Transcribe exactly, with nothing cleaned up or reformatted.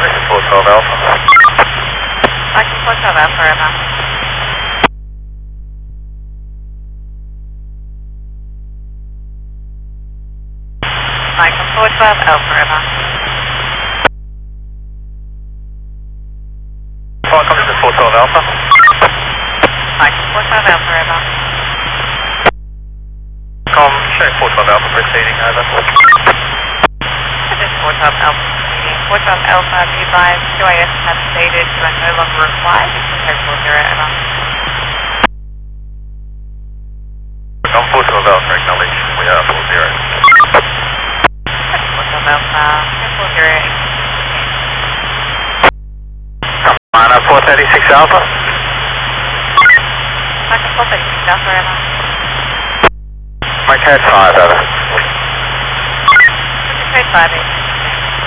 this is four twelve Alpha. Michael four twelve Alpha, over. Michael four twelve Alpha, over. Welcome, this is four twelve Alpha. Michael four twelve Alpha, over. Com, show four twelve Alpha proceeding, over. This is four twelve Alpha proceeding. four twelve Alpha, be advised, Q A S has stated you are no longer required to take four zero, over. Com, four twelve Alpha, acknowledge, we are four zero. four twelve Alpha, four zero. Minor four thirty-six Alpha. Michael four thirty-six Alpha, over. My code five, over. Code five eight.